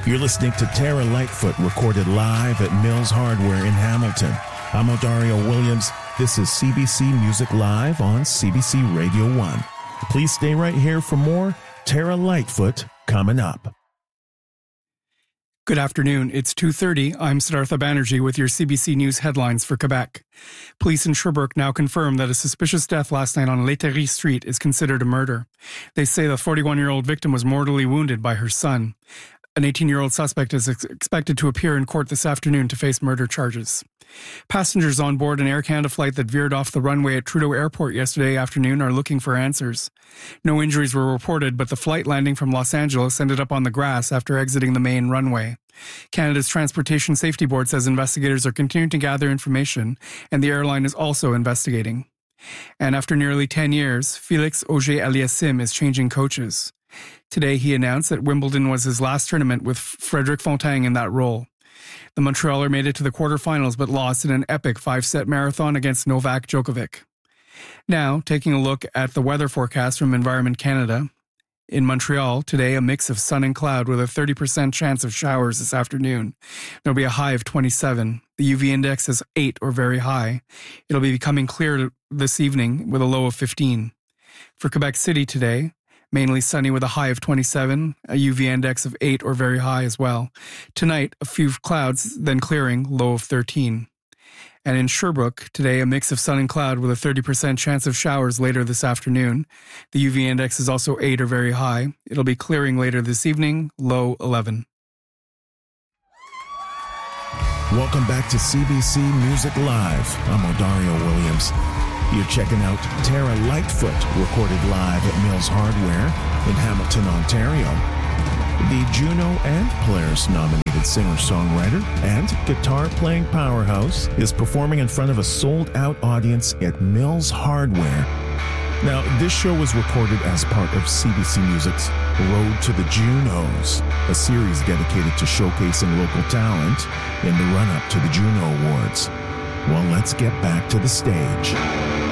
You're listening to Tara Lightfoot, recorded live at Mills Hardware in Hamilton. I'm Odario Williams. This is CBC Music Live on CBC Radio 1. Please stay right here for more Tara Lightfoot coming up. Good afternoon. It's 2:30. I'm Siddhartha Banerjee with your CBC News headlines for Quebec. Police in Sherbrooke now confirm that a suspicious death last night on Laiterie Street is considered a murder. They say the 41-year-old victim was mortally wounded by her son. An 18-year-old suspect is expected to appear in court this afternoon to face murder charges. Passengers on board an Air Canada flight that veered off the runway at Trudeau Airport yesterday afternoon are looking for answers. No injuries were reported, but the flight landing from Los Angeles ended up on the grass after exiting the main runway. Canada's Transportation Safety Board says investigators are continuing to gather information, and the airline is also investigating. And after nearly 10 years, Félix Auger-Aliassime is changing coaches. Today, he announced that Wimbledon was his last tournament with Frédéric Fontaine in that role. The Montrealer made it to the quarterfinals but lost in an epic 5-set marathon against Novak Djokovic. Now, taking a look at the weather forecast from Environment Canada. In Montreal, today a mix of sun and cloud with a 30% chance of showers this afternoon. There'll be a high of 27. The UV index is 8 or very high. It'll be becoming clear this evening with a low of 15. For Quebec City today, mainly sunny with a high of 27, a UV index of 8 or very high as well. Tonight, a few clouds, then clearing, low of 13. And in Sherbrooke, today, a mix of sun and cloud with a 30% chance of showers later this afternoon. The UV index is also 8 or very high. It'll be clearing later this evening, low 11. Welcome back to CBC Music Live. I'm Odario Williams. You're checking out Tara Lightfoot, recorded live at Mills Hardware in Hamilton, Ontario. The Juno and Polaris-nominated singer-songwriter and guitar-playing powerhouse is performing in front of a sold-out audience at Mills Hardware. Now, this show was recorded as part of CBC Music's Road to the Junos, a series dedicated to showcasing local talent in the run-up to the Juno Awards. Well, let's get back to the stage.